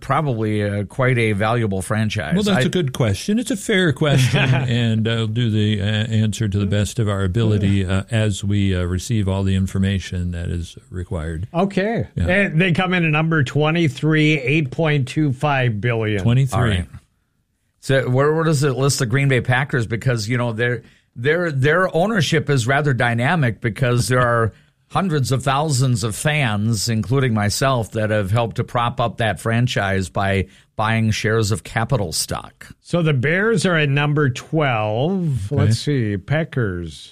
probably quite a valuable franchise. Well, that's a good question. It's a fair question, and I'll do the answer to the best of our ability as we receive all the information that is required. Okay. Yeah. And they come in at number 23, $8.25 billion. 23. All right. So where does it list the Green Bay Packers? Because, their ownership is rather dynamic because there are hundreds of thousands of fans, including myself, that have helped to prop up that franchise by buying shares of capital stock. So the Bears are at number 12. Okay. Let's see. Packers.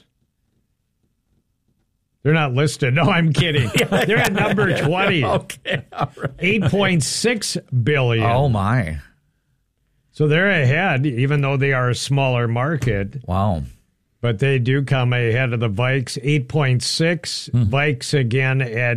They're not listed. No, I'm kidding. They're at number 20. Okay. All right. $8.6 billion. Oh, my. So they're ahead, even though they are a smaller market. Wow. But they do come ahead of the Vikes, 8.6. Vikes again at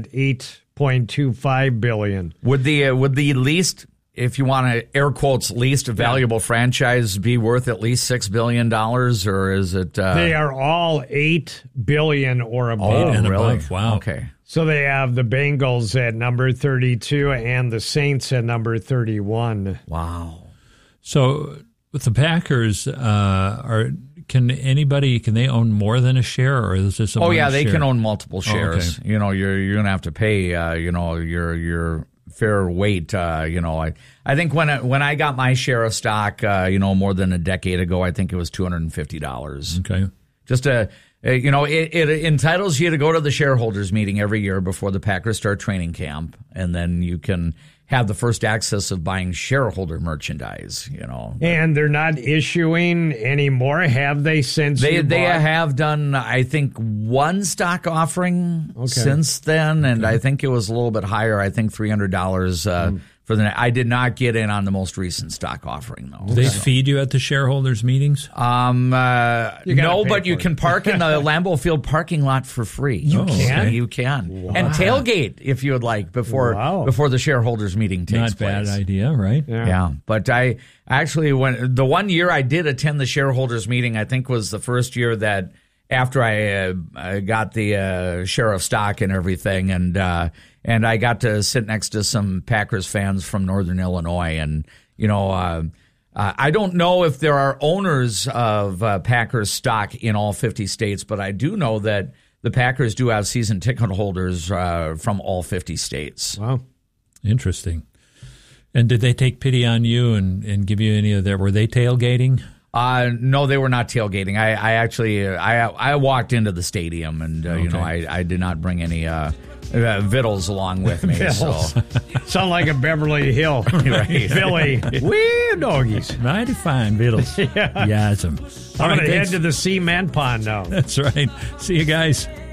$8.25 billion. Would the least, if you want to air quotes, least valuable franchise be worth at least $6 billion, or is it? They are all $8 billion or above. Oh, and really? Above. Wow. Okay. So they have the Bengals at number 32 and the Saints at number 31. Wow. So with the Packers, can they own more than a share, or is this they can own multiple shares. Okay. You're going to have to pay your fair weight. I think when I got my share of stock, more than a decade ago, I think it was $250. Okay. Just it entitles you to go to the shareholders meeting every year before the Packers start training camp, and then you can have the first access of buying shareholder merchandise, And they're not issuing anymore, have they, since they have done, I think, one stock offering since then, and I think it was a little bit higher, I think $300 for the. I did not get in on the most recent stock offering, though. Do they feed you at the shareholders meetings? No, but you can park in the Lambeau Field parking lot for free. You can? You can. Wow. And tailgate, if you would like, before the shareholders meeting takes place. Not bad idea, right? Yeah. But I actually, when the one year I did attend the shareholders meeting, I think was the first year that after I got the share of stock and everything, and I got to sit next to some Packers fans from Northern Illinois, and I don't know if there are owners of Packers stock in all 50 states, but I do know that the Packers do have season ticket holders from all 50 states. Wow. Interesting. And did they take pity on you and give you any of their, were they tailgating? No, they were not tailgating. I actually walked into the stadium, and I did not bring any vittles along with me. So. Sound like a Beverly Hill, right? Philly, wee doggies, mighty fine vittles. Yeah, awesome. I'm going to head to the cement pond now. That's right. See you guys.